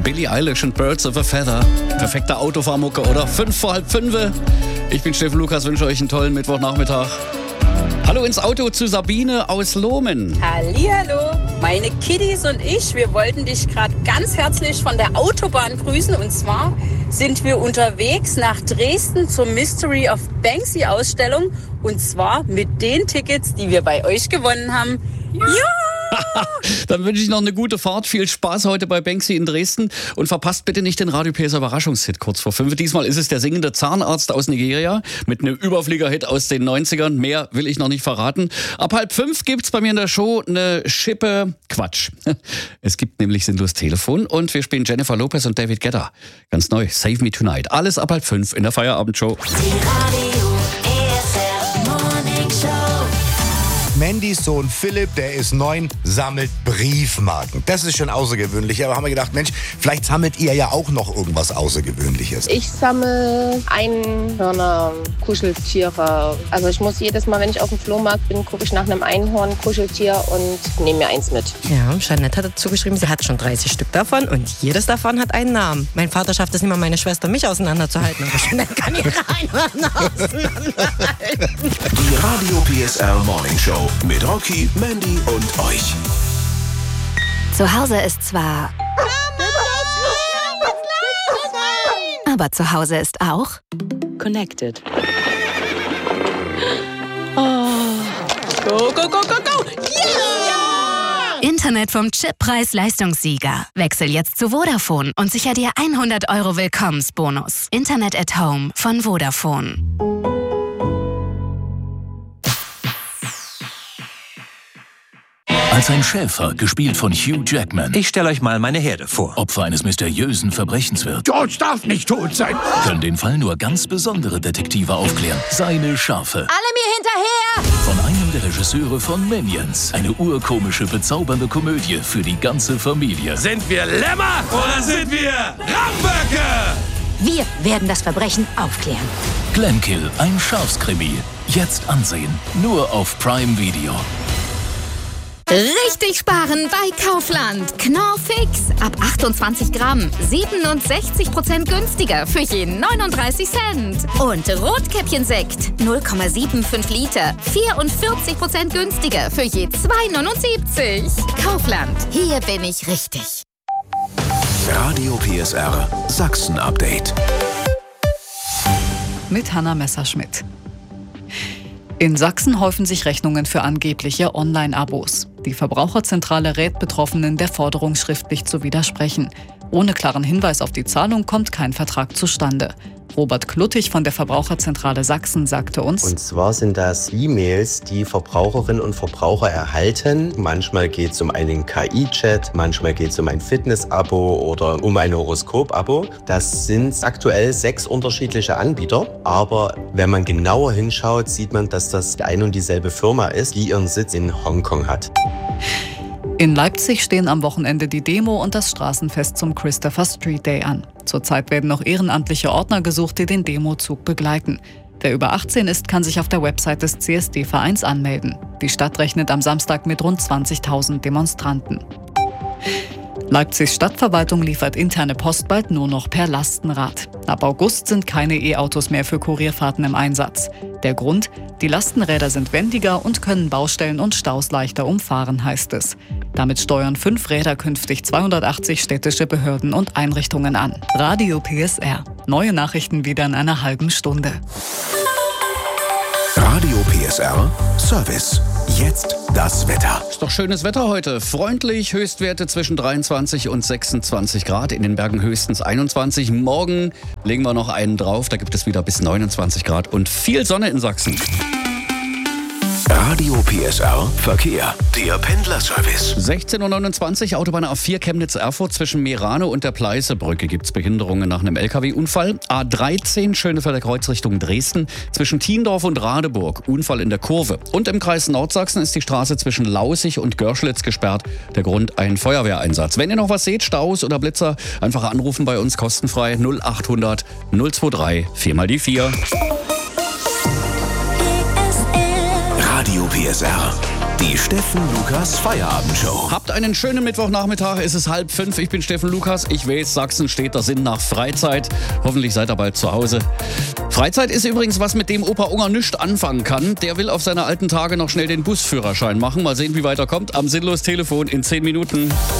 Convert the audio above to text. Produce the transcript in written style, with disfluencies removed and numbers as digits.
Billie Eilish und Birds of a Feather. Perfekte Autofahrmucke, oder? 5:45. Ich bin Steffen Lukas, wünsche euch einen tollen Mittwochnachmittag. Hallo ins Auto zu Sabine aus Lohmen. Hallihallo, meine Kiddies und ich, wir wollten dich gerade ganz herzlich von der Autobahn grüßen. Und zwar sind wir unterwegs nach Dresden zur Mystery of Banksy Ausstellung. Und zwar mit den Tickets, die wir bei euch gewonnen haben. Ja! Dann wünsche ich noch eine gute Fahrt. Viel Spaß heute bei Banksy in Dresden. Und verpasst bitte nicht den Radio PS Überraschungshit kurz vor 5. Diesmal ist es der singende Zahnarzt aus Nigeria mit einem Überflieger-Hit aus den 90ern. Mehr will ich noch nicht verraten. Ab 4:30 gibt's bei mir in der Show eine Schippe Quatsch. Es gibt nämlich sinnlos Telefon und wir spielen Jennifer Lopez und David Guetta. Ganz neu, Save Me Tonight. Alles ab 4:30 in der Feierabendshow. Mandys Sohn Philipp, der ist 9, sammelt Briefmarken. Das ist schon außergewöhnlich. Aber haben wir gedacht, Mensch, vielleicht sammelt ihr ja auch noch irgendwas Außergewöhnliches. Ich sammle Einhörner, Kuscheltiere. Also ich muss jedes Mal, wenn ich auf dem Flohmarkt bin, gucke ich nach einem Einhorn, Kuscheltier und nehme mir eins mit. Ja, Jeanette hat dazu geschrieben, sie hat schon 30 Stück davon und jedes davon hat einen Namen. Mein Vater schafft es nicht mal, meine Schwester mich auseinanderzuhalten. Aber Jeanette kann ihre Einhörner auseinanderhalten. Die Radio PSR Morning Show mit Rocky, Mandy und euch. Zu Hause ist zwar... Aber zu Hause ist auch... Connected. Oh. Go, go, go, go, go! Yeah! Internet vom Chippreis-Leistungssieger. Wechsel jetzt zu Vodafone und sicher dir 100 € Willkommensbonus. Internet at Home von Vodafone. Als ein Schäfer, gespielt von Hugh Jackman, Ich stelle euch mal meine Herde vor. Opfer eines mysteriösen Verbrechens wird, George darf nicht tot sein. können den Fall nur ganz besondere Detektive aufklären. Seine Schafe. Alle mir hinterher! Von einem der Regisseure von Minions. Eine urkomische, bezaubernde Komödie für die ganze Familie. Sind wir Lämmer oder sind wir Ramböcke? Wir werden das Verbrechen aufklären. Glenkill, ein Schafskrimi. Jetzt ansehen. Nur auf Prime Video. Richtig sparen bei Kaufland. Knorr Fix. Ab 28 Gramm. 67% günstiger für je 39 Cent. Und Rotkäppchensekt. 0,75 Liter. 44% günstiger für je 2,79. Kaufland. Hier bin ich richtig. Radio PSR Sachsen Update. Mit Hanna Messerschmidt. In Sachsen häufen sich Rechnungen für angebliche Online-Abos. Die Verbraucherzentrale rät Betroffenen, der Forderung schriftlich zu widersprechen. Ohne klaren Hinweis auf die Zahlung kommt kein Vertrag zustande. Robert Kluttig von der Verbraucherzentrale Sachsen sagte uns: Und zwar sind das E-Mails, die Verbraucherinnen und Verbraucher erhalten. Manchmal geht es um einen KI-Chat, manchmal geht es um ein Fitness-Abo oder um ein Horoskop-Abo. Das sind aktuell 6 unterschiedliche Anbieter. Aber wenn man genauer hinschaut, sieht man, dass das ein und dieselbe Firma ist, die ihren Sitz in Hongkong hat. In Leipzig stehen am Wochenende die Demo und das Straßenfest zum Christopher Street Day an. Zurzeit werden noch ehrenamtliche Ordner gesucht, die den Demozug begleiten. Wer über 18 ist, kann sich auf der Website des CSD-Vereins anmelden. Die Stadt rechnet am Samstag mit rund 20.000 Demonstranten. Leipzigs Stadtverwaltung liefert interne Post bald nur noch per Lastenrad. Ab August sind keine E-Autos mehr für Kurierfahrten im Einsatz. Der Grund? Die Lastenräder sind wendiger und können Baustellen und Staus leichter umfahren, heißt es. Damit steuern 5 Räder künftig 280 städtische Behörden und Einrichtungen an. Radio PSR. Neue Nachrichten wieder in einer halben Stunde. Radio PSR Service. Jetzt das Wetter. Ist doch schönes Wetter heute. Freundlich, Höchstwerte zwischen 23 und 26 Grad. In den Bergen höchstens 21. Morgen legen wir noch einen drauf. Da gibt es wieder bis 29 Grad und viel Sonne in Sachsen. Radio PSR Verkehr. Der Pendlerservice. 16:29 Uhr, Autobahn A4 Chemnitz-Erfurt zwischen Merano und der Pleißebrücke gibt es Behinderungen nach einem LKW-Unfall. A13 Schönefelder Kreuz Richtung Dresden zwischen Thiendorf und Radeburg. Unfall in der Kurve. Und im Kreis Nordsachsen ist die Straße zwischen Laußig und Görschlitz gesperrt. Der Grund ein Feuerwehreinsatz. Wenn ihr noch was seht, Staus oder Blitzer, einfach anrufen bei uns kostenfrei 0800 023 4x4. Radio PSR Die Steffen Lukas Feierabendshow. Habt einen schönen Mittwochnachmittag. Es ist 4:30. Ich bin Steffen Lukas. Ich weiß, Sachsen steht der Sinn nach Freizeit. Hoffentlich seid ihr bald zu Hause. Freizeit ist übrigens was, mit dem Opa Unger nichts anfangen kann. Der will auf seine alten Tage noch schnell den Busführerschein machen. Mal sehen, wie weit er kommt. Am Sinnlos Telefon in 10 Minuten.